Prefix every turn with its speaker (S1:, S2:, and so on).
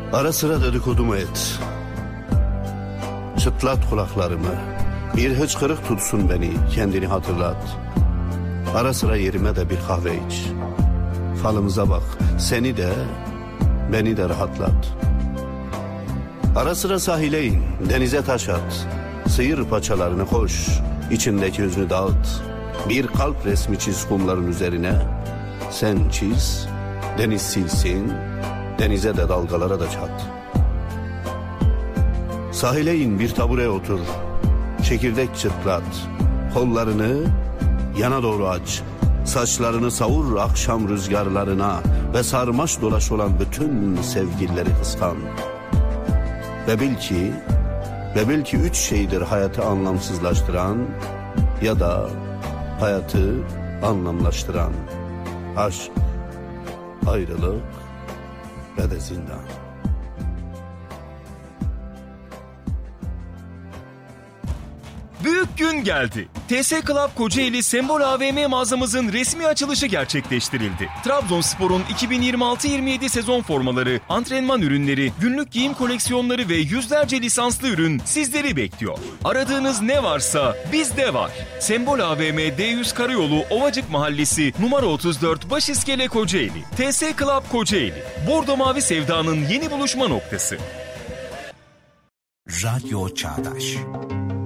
S1: Ara sıra dedikodumu et. Çıtlat kulaklarımı. Bir hıçkırık tutsun beni, kendini hatırlat. Ara sıra yerime de bir kahve iç. Falımıza bak, seni de beni de rahatlat. Ara sıra sahile in, denize taş at. Sıyır paçalarını koş, içindeki hüznü dağıt. Bir kalp resmi çiz kumların üzerine. Sen çiz, deniz silsin, denize de dalgalara da çat. Sahile in, bir tabureye otur. Çekirdek çıtlat. Kollarını yana doğru aç. Saçlarını savur akşam rüzgarlarına ve sarmaş dolaş olan bütün sevgilileri kıskan. Ve bil ki 3 şeydir hayatı anlamsızlaştıran ya da hayatı anlamlaştıran: aşk, ayrılık ve de zindan.
S2: Büyük gün geldi. TS Club Kocaeli Sembol AVM mağazamızın resmi açılışı gerçekleştirildi. Trabzonspor'un 2026-27 sezon formaları, antrenman ürünleri, günlük giyim koleksiyonları ve yüzlerce lisanslı ürün sizleri bekliyor. Aradığınız ne varsa bizde var. Sembol AVM D100 Karayolu Ovacık Mahallesi numara 34 Başiskele Kocaeli. TS Club Kocaeli. Bordo Mavi Sevda'nın yeni buluşma noktası.
S3: Radyo Çağdaş.